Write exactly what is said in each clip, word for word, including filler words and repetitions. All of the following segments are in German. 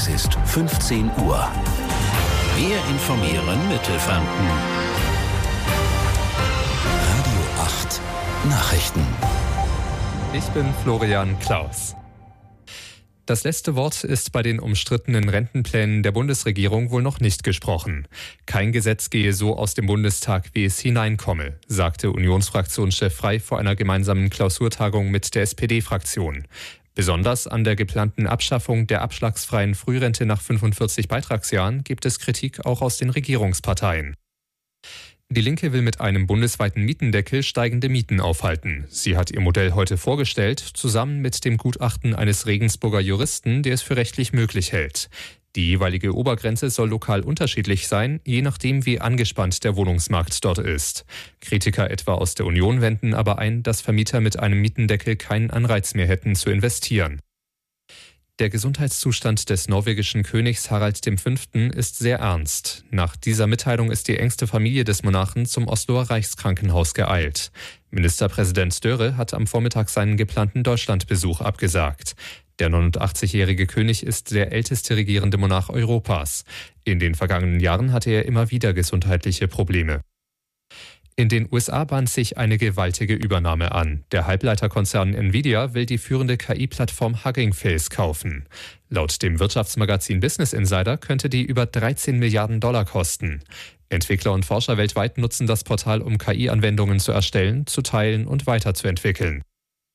Es ist fünfzehn Uhr. Wir informieren Mittelfranken. Radio acht Nachrichten. Ich bin Florian Klaus. Das letzte Wort ist bei den umstrittenen Rentenplänen der Bundesregierung wohl noch nicht gesprochen. Kein Gesetz gehe so aus dem Bundestag, wie es hineinkomme, sagte Unionsfraktionschef Frey vor einer gemeinsamen Klausurtagung mit der S P D-Fraktion. Besonders an der geplanten Abschaffung der abschlagsfreien Frührente nach fünfundvierzig Beitragsjahren gibt es Kritik auch aus den Regierungsparteien. Die Linke will mit einem bundesweiten Mietendeckel steigende Mieten aufhalten. Sie hat ihr Modell heute vorgestellt, zusammen mit dem Gutachten eines Regensburger Juristen, der es für rechtlich möglich hält. Die jeweilige Obergrenze soll lokal unterschiedlich sein, je nachdem, wie angespannt der Wohnungsmarkt dort ist. Kritiker etwa aus der Union wenden aber ein, dass Vermieter mit einem Mietendeckel keinen Anreiz mehr hätten zu investieren. Der Gesundheitszustand des norwegischen Königs Harald V. ist sehr ernst. Nach dieser Mitteilung ist die engste Familie des Monarchen zum Osloer Reichskrankenhaus geeilt. Ministerpräsident Støre hat am Vormittag seinen geplanten Deutschlandbesuch abgesagt. Der neunundachtzigjährige König ist der älteste regierende Monarch Europas. In den vergangenen Jahren hatte er immer wieder gesundheitliche Probleme. In den U S A bahnt sich eine gewaltige Übernahme an. Der Halbleiterkonzern Nvidia will die führende K I-Plattform Hugging Face kaufen. Laut dem Wirtschaftsmagazin Business Insider könnte die über dreizehn Milliarden Dollar kosten. Entwickler und Forscher weltweit nutzen das Portal, um K I-Anwendungen zu erstellen, zu teilen und weiterzuentwickeln.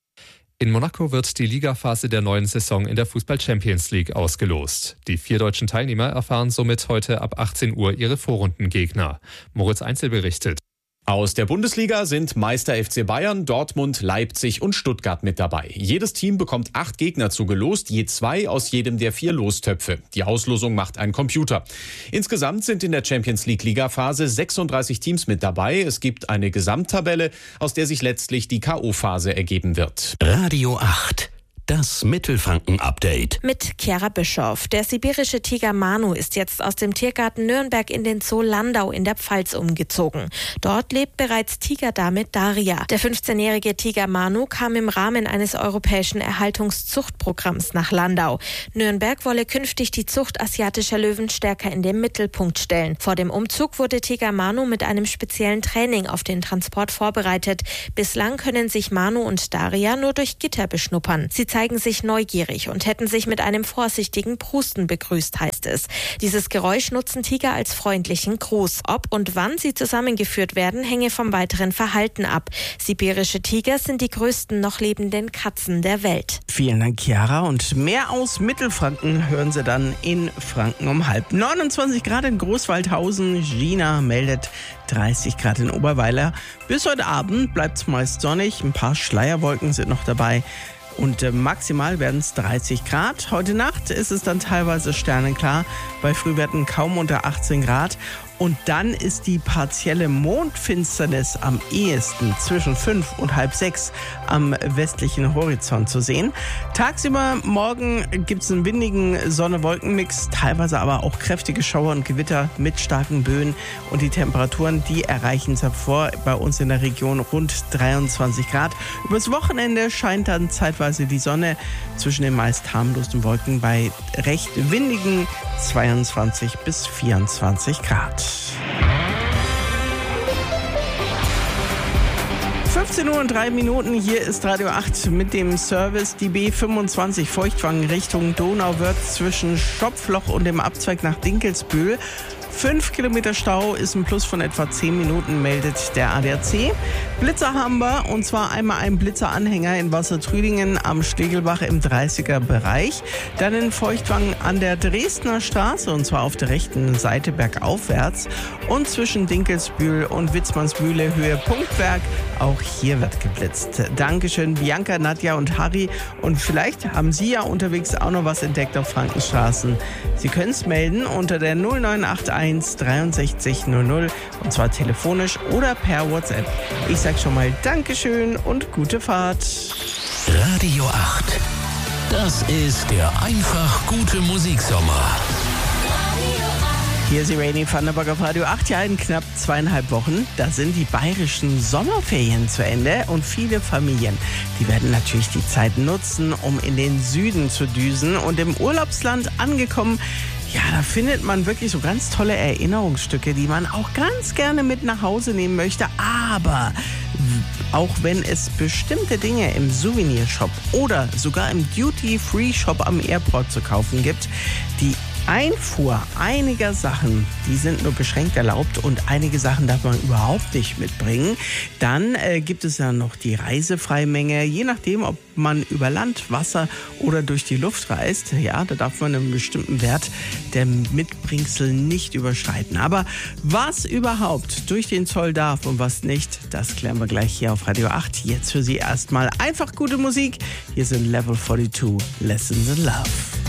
In Monaco wird die Ligaphase der neuen Saison in der Fußball-Champions League ausgelost. Die vier deutschen Teilnehmer erfahren somit heute ab achtzehn Uhr ihre Vorrundengegner. Moritz Einzel berichtet. Aus der Bundesliga sind Meister F C Bayern, Dortmund, Leipzig und Stuttgart mit dabei. Jedes Team bekommt acht Gegner zugelost, je zwei aus jedem der vier Lostöpfe. Die Auslosung macht ein Computer. Insgesamt sind in der Champions League Ligaphase sechsunddreißig Teams mit dabei. Es gibt eine Gesamttabelle, aus der sich letztlich die K O-Phase ergeben wird. Radio acht. Das Mittelfranken-Update. Mit Chiara Bischoff. Der sibirische Tiger Manu ist jetzt aus dem Tiergarten Nürnberg in den Zoo Landau in der Pfalz umgezogen. Dort lebt bereits Tigerdame Daria. Der fünfzehnjährige Tiger Manu kam im Rahmen eines europäischen Erhaltungszuchtprogramms nach Landau. Nürnberg wolle künftig die Zucht asiatischer Löwen stärker in den Mittelpunkt stellen. Vor dem Umzug wurde Tiger Manu mit einem speziellen Training auf den Transport vorbereitet. Bislang können sich Manu und Daria nur durch Gitter beschnuppern. Sie zeigen sich neugierig und hätten sich mit einem vorsichtigen Prusten begrüßt, heißt es. Dieses Geräusch nutzen Tiger als freundlichen Gruß. Ob und wann sie zusammengeführt werden, hänge vom weiteren Verhalten ab. Sibirische Tiger sind die größten noch lebenden Katzen der Welt. Vielen Dank, Chiara. Und mehr aus Mittelfranken hören Sie dann in Franken um halb. neunundzwanzig Grad in Großwaldhausen. Gina meldet dreißig Grad in Oberweiler. Bis heute Abend bleibt es meist sonnig. Ein paar Schleierwolken sind noch dabei. Und äh, maximal werden es dreißig Grad. Heute Nacht ist es dann teilweise sternenklar, bei Frühwerten kaum unter achtzehn Grad. Und dann ist die partielle Mondfinsternis am ehesten zwischen fünf und halb sechs am westlichen Horizont zu sehen. Tagsüber morgen gibt es einen windigen Sonne-Wolken-Mix, teilweise aber auch kräftige Schauer und Gewitter mit starken Böen. Und die Temperaturen, die erreichen zuvor bei uns in der Region rund dreiundzwanzig Grad. Übers Wochenende scheint dann zeitweise die Sonne zwischen den meist harmlosen Wolken bei recht windigen zweiundzwanzig bis vierundzwanzig Grad. fünfzehn Uhr und drei Minuten, hier ist Radio acht mit dem Service. Die B fünfundzwanzig Feuchtwangen Richtung Donauwörth zwischen Schopfloch und dem Abzweig nach Dinkelsbühl. Fünf Kilometer Stau ist ein Plus von etwa zehn Minuten, meldet der A D A C. Blitzer haben wir, und zwar einmal ein Blitzeranhänger in Wassertrüdingen am Stegelbach im dreißiger Bereich. Dann in Feuchtwangen an der Dresdner Straße, und zwar auf der rechten Seite bergaufwärts. Und zwischen Dinkelsbühl und Witzmannsmühle Höhe Punktberg, auch hier wird geblitzt. Dankeschön, Bianca, Nadja und Harry. Und vielleicht haben Sie ja unterwegs auch noch was entdeckt auf Frankenstraßen. Sie können es melden unter der null neun acht eins dreiundsechzig null null, und zwar telefonisch oder per WhatsApp. Ich sag schon mal Dankeschön und gute Fahrt. Radio acht. Das ist der einfach gute Musiksommer. Hier ist die Rainy Thunderberg auf Radio acht. Ja, in knapp zweieinhalb Wochen, da sind die bayerischen Sommerferien zu Ende und viele Familien, die werden natürlich die Zeit nutzen, um in den Süden zu düsen. Und im Urlaubsland angekommen, ja, da findet man wirklich so ganz tolle Erinnerungsstücke, die man auch ganz gerne mit nach Hause nehmen möchte. Aber auch wenn es bestimmte Dinge im Souvenirshop oder sogar im Duty-Free-Shop am Airport zu kaufen gibt, die Einfuhr einiger Sachen, die sind nur beschränkt erlaubt und einige Sachen darf man überhaupt nicht mitbringen. Dann äh, gibt es ja noch die Reisefreimenge, je nachdem, ob man über Land, Wasser oder durch die Luft reist. Ja, da darf man einen bestimmten Wert der Mitbringsel nicht überschreiten. Aber was überhaupt durch den Zoll darf und was nicht, das klären wir gleich hier auf Radio acht. Jetzt für Sie erstmal einfach gute Musik. Hier sind Level zweiundvierzig, Lessons in Love.